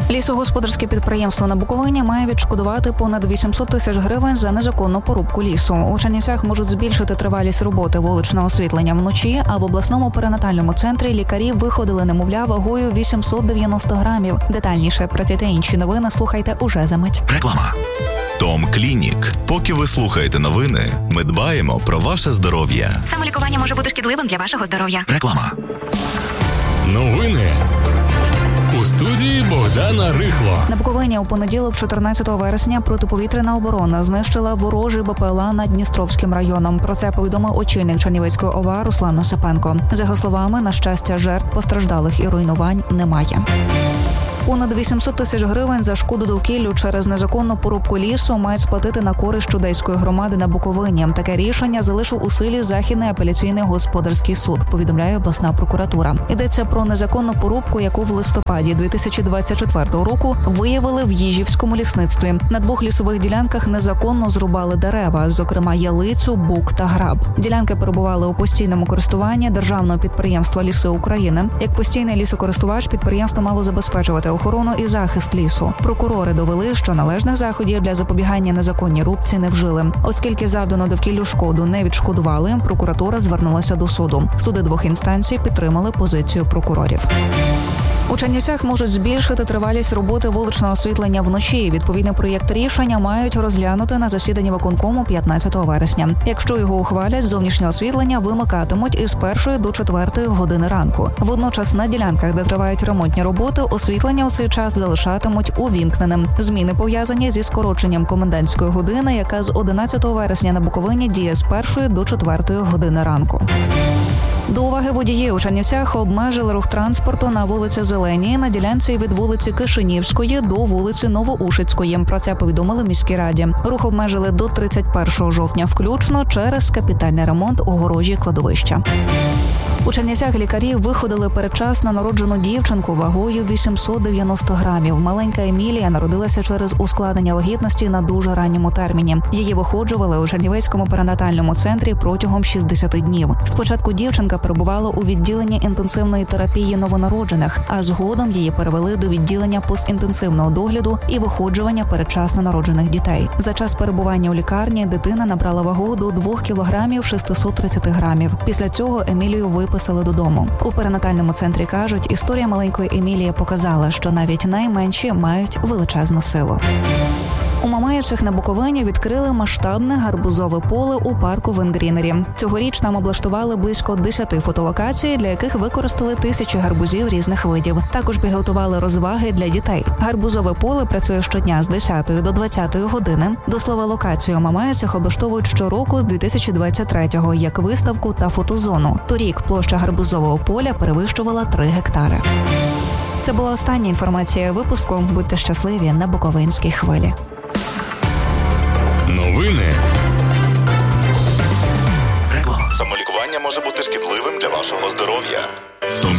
Лісогосподарське підприємство на Буковині має відшкодувати понад 800 тисяч гривень за незаконну порубку лісу. У Чернівцях можуть збільшити тривалість роботи вуличного освітлення вночі, а в обласному перинатальному центрі лікарі виходили немовля вагою 890 грамів. Детальніше про ці та інші новини слухайте уже за мить. Реклама. Том Клінік. Поки ви слухаєте новини, ми дбаємо про ваше здоров'я. Самолікування може бути шкідливим для вашого здоров'я. Реклама. Новини. У студії Богдана Рихло. На Буковині у понеділок, 14 вересня, протиповітряна оборона знищила ворожий БПЛА над Дністровським районом. Про це повідомив очільник Чернівецької ОВА Руслан Осипенко. За його словами, на щастя, жертв, постраждалих і руйнувань немає. Понад 800 тисяч гривень за шкоду довкіллю через незаконну порубку лісу мають сплатити на користь Чудейської громади на Буковині. Таке рішення залишив у силі Західний апеляційний господарський суд, повідомляє обласна прокуратура. Йдеться про незаконну порубку, яку в листопаді 2024 року виявили в Їжівському лісництві. На 2 лісових ділянках незаконно зрубали дерева, зокрема ялицю, бук та граб. Ділянки перебували у постійному користуванні державного підприємства «Ліси України». Як постійний лісокористувач, підприємство мало забезпечувати охорону і захист лісу. Прокурори довели, що належних заходів для запобігання незаконній рубці не вжили. Оскільки завдану довкіллю шкоду не відшкодували, прокуратура звернулася до суду. Суди 2 інстанцій підтримали позицію прокурорів. У Чернівцях можуть збільшити тривалість роботи вуличного освітлення вночі. Відповідний проєкт рішення мають розглянути на засіданні виконкому 15 вересня. Якщо його ухвалять, зовнішнє освітлення вимикатимуть із 1 до 4 години ранку. Водночас на ділянках, де тривають ремонтні роботи, освітлення у цей час залишатимуть увімкненим. Зміни пов'язані зі скороченням комендантської години, яка з 11 вересня на Буковині діє з 1 до 4 години ранку. До уваги водіїв у Чернівцях обмежили рух транспорту на вулиці Зеленій на ділянці від вулиці Кишинівської до вулиці Новоушицької. Про це повідомили міській раді. Рух обмежили до 31 жовтня включно через капітальний ремонт огорожі кладовища. У Чернівцях лікарі виходили передчасно народжену дівчинку вагою 890 грамів. Маленька Емілія народилася через ускладнення вагітності на дуже ранньому терміні. Її виходжували у Чернівецькому перинатальному центрі протягом 60 днів. Спочатку дівчинка перебувала у відділенні інтенсивної терапії новонароджених, а згодом її перевели до відділення постінтенсивного догляду і виходжування передчасно народжених дітей. За час перебування у лікарні дитина набрала вагу до 2 кілограмів 630 грамів. Після цього Емілію виписали додому. У перинатальному центрі кажуть, історія маленької Емілії показала, що навіть найменші мають величезну силу. У Мамаївцях на Буковині відкрили масштабне гарбузове поле у парку Вендрінері. Цьогоріч там облаштували близько 10 фотолокацій, для яких використали тисячі гарбузів різних видів. Також підготували розваги для дітей. Гарбузове поле працює щодня з 10 до 20 години. До слова, локацію у Мамаївцях облаштовують щороку з 2023-го як виставку та фотозону. Торік площа гарбузового поля перевищувала 3 гектари. Це була остання інформація випуску. Будьте щасливі на Буковинській хвилі. Новини. Самолікування може бути шкідливим для вашого здоров'я. Том